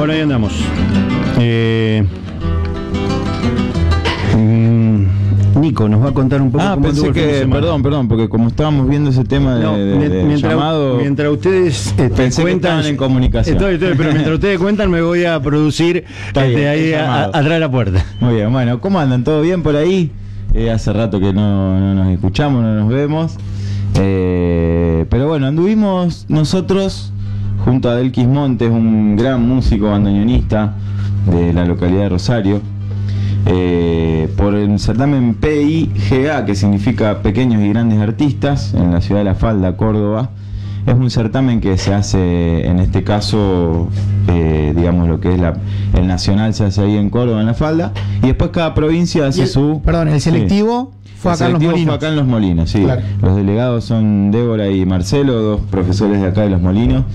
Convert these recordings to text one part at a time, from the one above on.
Bueno, ahí andamos. Nico nos va a contar un poco cómo pensé que, perdón, porque como estábamos viendo ese tema de llamado, mientras ustedes pensé cuentan, que estaban en comunicación. Pero mientras ustedes cuentan me voy a producir ahí atrás de la puerta. Muy bien, bueno, ¿cómo andan? ¿Todo bien por ahí? Hace rato que no nos escuchamos, no nos vemos. Pero bueno, anduvimos nosotros junto a Delquis Montes, un gran músico bandoneonista de la localidad de Rosario, por el certamen PIGA, que significa Pequeños y Grandes Artistas, en la ciudad de La Falda, Córdoba. Es un certamen que se hace, en este caso, digamos lo que es el nacional se hace ahí en Córdoba, en La Falda, y después cada provincia hace su... Perdón, el selectivo fue acá en Los Molinos, sí. Claro. Los delegados son Débora y Marcelo, dos profesores de acá de Los Molinos,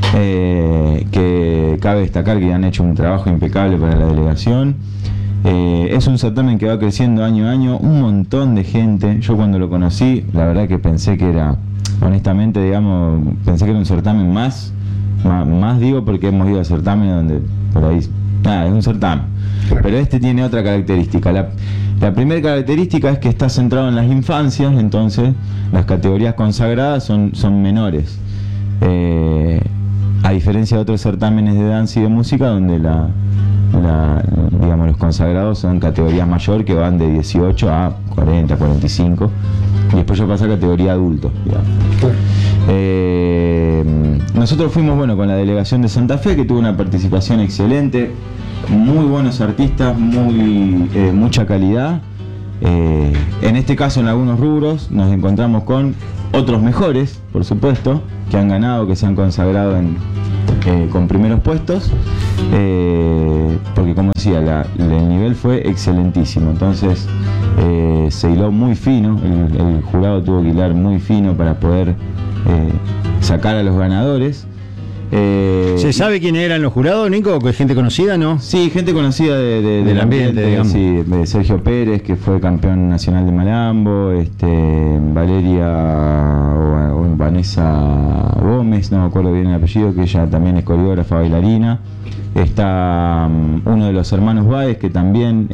que cabe destacar que han hecho un trabajo impecable para la delegación. Es un certamen que va creciendo año a año, un montón de gente. Yo cuando lo conocí, la verdad que pensé que era, honestamente, digamos, pensé que era un certamen más digo porque hemos ido a certámenes donde por ahí, nada, es un certamen. Claro. Pero este tiene otra característica. La primera característica es que está centrado en las infancias, entonces las categorías consagradas son menores. A diferencia de otros certámenes de danza y de música donde digamos, los consagrados son categorías mayor que van de 18 a 40, 45 y después ya pasa a categoría adulto, digamos. Nosotros fuimos con la delegación de Santa Fe, que tuvo una participación excelente, muy buenos artistas, mucha calidad. En este caso, en algunos rubros nos encontramos con otros mejores, por supuesto, que han ganado, que se han consagrado con primeros puestos, porque como decía, el nivel fue excelentísimo. Entonces se hiló muy fino, el jurado tuvo que hilar muy fino para poder sacar a los ganadores. ¿Se sabe quiénes eran los jurados, Nico? ¿Gente conocida, no? Sí, gente conocida del ambiente, digamos. Sí, Sergio Pérez, que fue campeón nacional de malambo, Valeria o Vanessa Gómez, no me acuerdo bien el apellido, que ella también es coreógrafa, bailarina. Está uno de los hermanos Báez, que también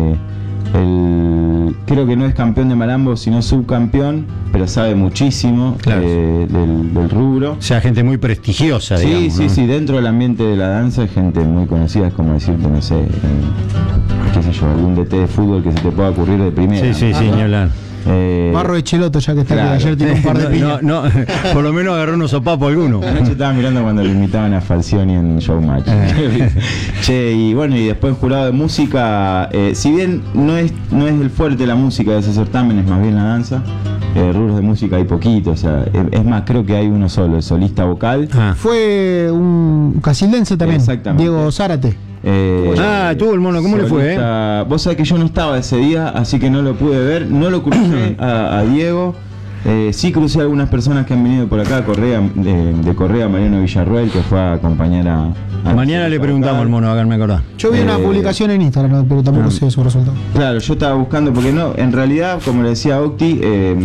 creo que no es campeón de malambo, sino subcampeón, pero sabe muchísimo, claro, del rubro. O sea, gente muy prestigiosa, digamos. Sí, dentro del ambiente de la danza hay gente muy conocida, es como decirte, no sé, qué sé yo, algún DT de fútbol que se te pueda ocurrir de primera. Sí, ni hablar. Barro de Cheloto, ya que está, claro, que ayer tiene un par de piñas. No, por lo menos agarró unos sopapos alguno. Anoche estaba mirando cuando lo invitaban a Falcioni en Showmatch. Che, y después jurado de música, si bien no es el fuerte de la música de ese certamen, es más bien la danza. Rubros de música hay poquito, o sea, es más, creo que hay uno solo, el solista vocal. Fue un casildense también, Diego Zárate. Tuvo el mono, ¿cómo solista, le fue? Vos sabés que yo no estaba ese día, así que no lo pude ver, no lo crucé a Diego. Sí crucé a algunas personas que han venido por acá, de Correa, Mariano Villarruel, que fue a acompañar a mañana le preguntamos al mono, háganme acordar. Yo vi una publicación en Instagram, pero tampoco sé su resultado. Claro, yo estaba buscando, porque no, en realidad, como le decía Octi,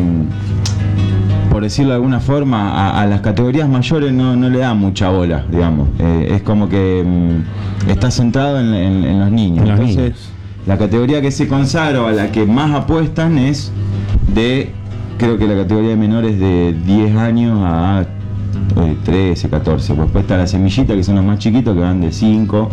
por decirlo de alguna forma, a las categorías mayores no le da mucha bola, digamos. Es como que está centrado en los niños. Entonces, la categoría que se consagra o a la que más apuestan es creo que la categoría de menores de 10 años a 13, 14. Después está la semillita, que son los más chiquitos, que van de 5,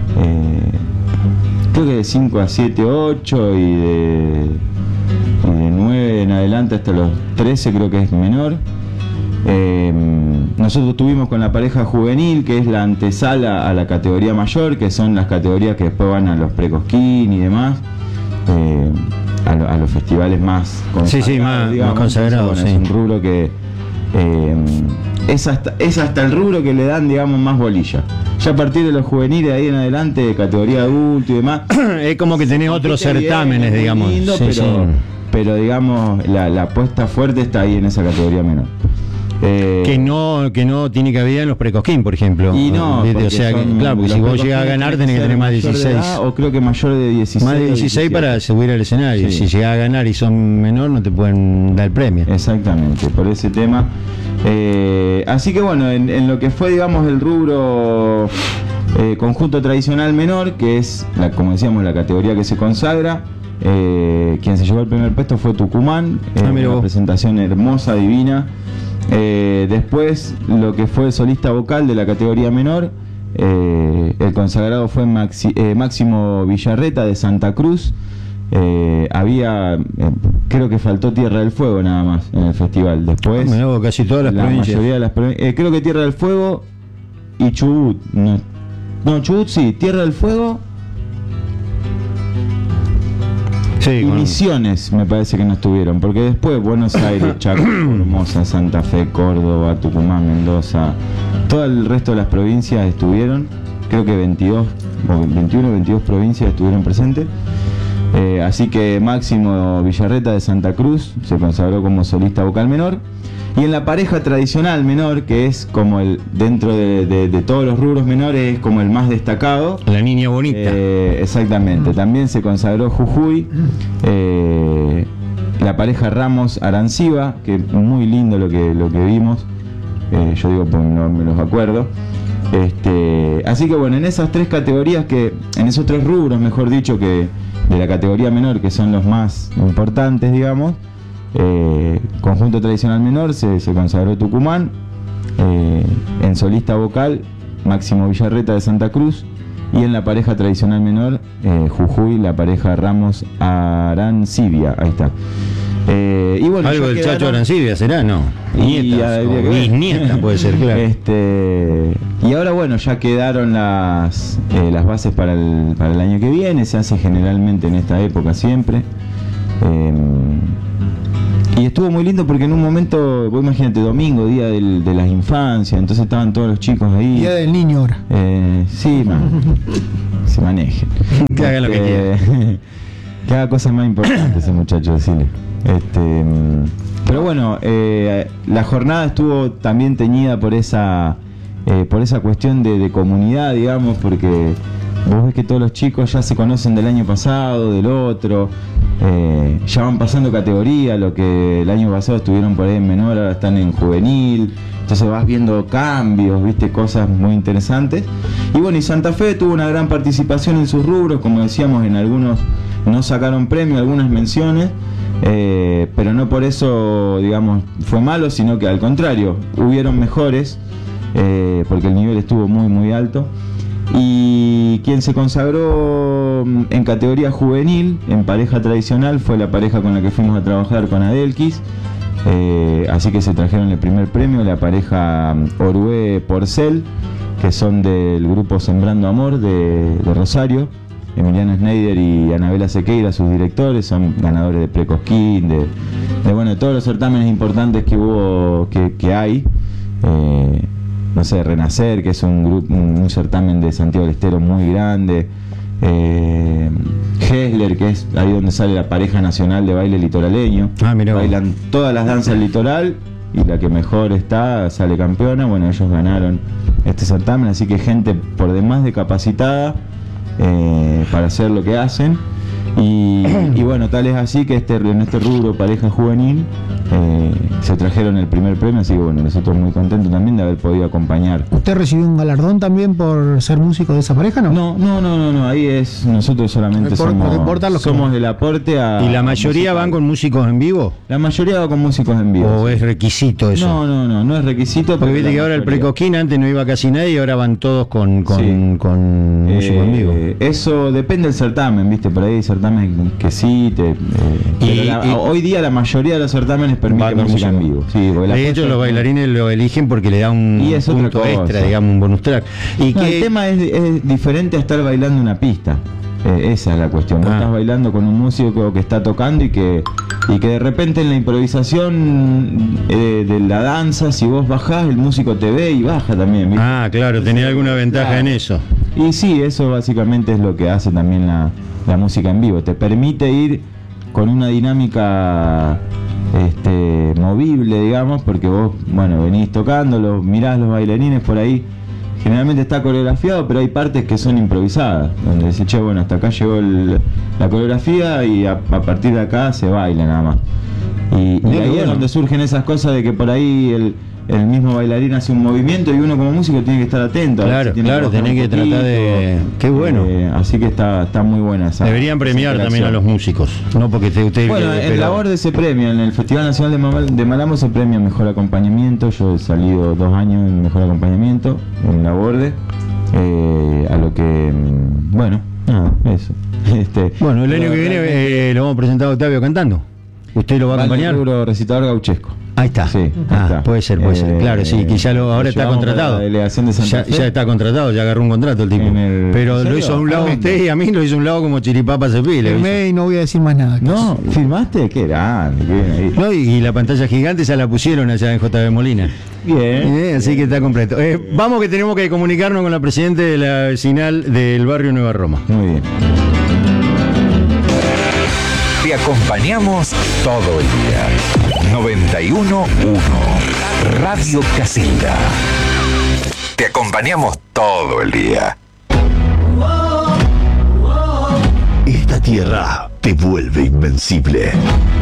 creo que de 5 a 7, 8, y de 9 en adelante hasta los 13 creo que es menor. Nosotros estuvimos con la pareja juvenil, que es la antesala a la categoría mayor, que son las categorías que después van a los pre-cosquín y demás, a los festivales más consagrados, más consagrados. Es un rubro que es hasta el rubro que le dan, digamos, más bolilla. Ya a partir de los juveniles, ahí en adelante, categoría adulto y demás, es como que tenés otros certámenes, digamos. Lindo, pero digamos, la apuesta fuerte está ahí en esa categoría menor. Que no tiene cabida en los precosquín, por ejemplo. Y no, o sea, claro, porque si vos llegas a ganar tenés que tener más de 16. O creo que mayor de 16. Más de 16 para subir al escenario. Sí. Si llegás a ganar y son menor, no te pueden dar el premio. Exactamente, por ese tema. Así que bueno, en lo que fue, digamos, el rubro Conjunto tradicional menor, que es, como decíamos, la categoría que se consagra. Quien se llevó el primer puesto fue Tucumán, una presentación hermosa, divina. Después, lo que fue solista vocal de la categoría menor, el consagrado fue Máximo Villarreta de Santa Cruz. Creo que faltó Tierra del Fuego nada más en el festival. Después, casi todas las provincias. Mayoría de las creo que Tierra del Fuego y Chubut. No, Chubut sí, Tierra del Fuego. Sí, y Misiones me parece que no estuvieron, porque después Buenos Aires, Chaco, Formosa, Santa Fe, Córdoba, Tucumán, Mendoza, todo el resto de las provincias estuvieron. Creo que 21 o 22 provincias estuvieron presentes. Así que Máximo Villarreta de Santa Cruz se consagró como solista vocal menor. Y en la pareja tradicional menor, que es como dentro de todos los rubros menores, es como el más destacado. La niña bonita. Exactamente. También se consagró Jujuy. La pareja Ramos Aranciba, que muy lindo lo que vimos. Yo digo porque no me los acuerdo. Así que bueno, en esas tres categorías, en esos tres rubros, mejor dicho, que de la categoría menor, que son los más importantes, digamos. Conjunto tradicional menor se consagró Tucumán. En solista vocal Máximo Villarreta de Santa Cruz. Y en la pareja tradicional menor Jujuy, la pareja Ramos Arancibia. Ahí está. Y bueno, algo del Chacho Arancibia será, ¿no? Bisnieta puede ser, claro. Y ahora bueno, ya quedaron las bases para el año que viene. Se hace generalmente en esta época siempre. Y estuvo muy lindo porque en un momento, vos imagínate, domingo, día de las infancias, entonces estaban todos los chicos ahí. Día del niño ahora. Sí, se manejen. Que hagan lo que quieran. Que haga cosas más importantes ese muchacho, decirle. Pero bueno, la jornada estuvo también teñida por esa cuestión de comunidad, digamos, porque vos ves que todos los chicos ya se conocen del año pasado, del otro, ya van pasando categoría, lo que el año pasado estuvieron por ahí en menor, ahora están en juvenil, entonces vas viendo cambios, viste, cosas muy interesantes. Y bueno, y Santa Fe tuvo una gran participación en sus rubros, como decíamos, en algunos no sacaron premio, algunas menciones, pero no por eso, digamos, fue malo, sino que al contrario, hubieron mejores, porque el nivel estuvo muy muy alto. Y quien se consagró en categoría juvenil, en pareja tradicional, fue la pareja con la que fuimos a trabajar con Adelquis. Así que se trajeron el primer premio, la pareja Orué Porcel, que son del grupo Sembrando Amor de Rosario. Emiliano Schneider y Anabela Sequeira, sus directores, son ganadores de Precosquín, de todos los certámenes importantes que hubo, que hay. No sé, Renacer, que es un certamen de Santiago del Estero muy grande. Hessler, que es ahí donde sale la pareja nacional de baile litoraleño. Bailan todas las danzas del litoral y la que mejor está sale campeona. Bueno, ellos ganaron este certamen, así que gente por demás de capacitada para hacer lo que hacen. Y bueno, tal es así que en este rubro pareja juvenil se trajeron el primer premio, así que bueno, nosotros muy contentos también de haber podido acompañar. ¿Usted recibió un galardón también por ser músico de esa pareja, no? No, ahí es, nosotros solamente somos del aporte a... ¿Y la mayoría van con músicos en vivo? La mayoría va con músicos en vivo. ¿O es requisito eso? No es requisito. Porque viste que ahora el Precosquín antes no iba casi nadie y ahora van todos con músicos en vivo. Eso depende del certamen, viste, por ahí hay certámenes que sí, hoy día la mayoría de los certámenes permiten música en vivo. Sí, de hecho los bailarines lo eligen porque le da un punto extra, digamos, un bonus track. El tema es diferente a estar bailando una pista. Esa es la cuestión. Vos estás bailando con un músico que está tocando y que de repente en la improvisación de la danza, si vos bajás, el músico te ve y baja también, ¿viste? Claro, tenés alguna ventaja en eso. Y sí, eso básicamente es lo que hace también la música en vivo. Te permite ir con una dinámica movible, digamos, porque vos, venís tocando, mirás los bailarines por ahí. Generalmente está coreografiado, pero hay partes que son improvisadas, donde decís, hasta acá llegó la coreografía y a partir de acá se baila nada más. Y ahí es donde surgen esas cosas de que por ahí el mismo bailarín hace un movimiento y uno como músico tiene que estar atento. Claro, tenés que tratar de... Qué bueno. Así que está muy buena esa. Deberían premiar también a los músicos, no porque usted... Bueno, en la Borde se premia, en el Festival Nacional de Malambo se premia mejor acompañamiento. Yo he salido 2 años en mejor acompañamiento en la Borde. A lo que... Bueno, nada, eso. Bueno, el año que viene lo vamos a presentar a Octavio cantando. ¿Usted lo va a acompañar? Recitador gauchesco. Ahí está. Sí, está. Puede ser. Claro, sí, que ya ahora está contratado. La delegación de Santa Fe. Ya está contratado, ya agarró un contrato el tipo. Pero lo hizo a un lado usted y a mí lo hizo a un lado como Chiripapa Cepile. Y no voy a decir más nada. No, ¿filmaste? Qué grande. No, y la pantalla gigante ya la pusieron allá en JB Molina. Bien. Así que está completo. Vamos que tenemos que comunicarnos con la presidenta de la vecinal del barrio Nueva Roma. Muy bien. Te acompañamos todo el día. 91.1 Radio Casilda. Te acompañamos todo el día. Esta tierra te vuelve invencible.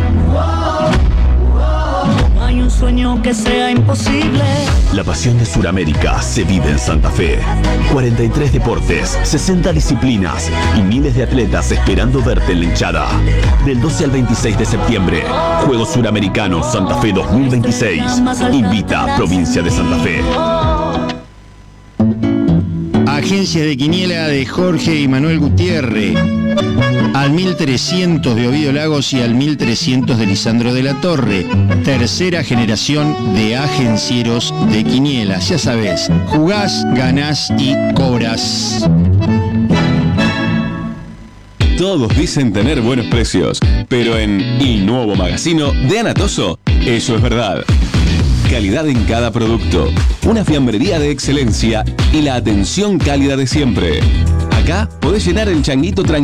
No hay un sueño que sea imposible. La pasión de Sudamérica se vive en Santa Fe. 43 deportes, 60 disciplinas y miles de atletas esperando verte en la hinchada. Del 12 al 26 de septiembre, Juegos Suramericanos Santa Fe 2026. Invita Provincia de Santa Fe. Agencia de Quiniela de Jorge y Manuel Gutiérrez. Al 1300 de Ovidio Lagos y al 1300 de Lisandro de la Torre. Tercera generación de agencieros de quinielas. Ya sabes, jugás, ganás y cobras. Todos dicen tener buenos precios, pero en Il Nuovo Magazino de Anatoso, eso es verdad. Calidad en cada producto, una fiambrería de excelencia y la atención cálida de siempre. Acá podés llenar el changuito tranquilo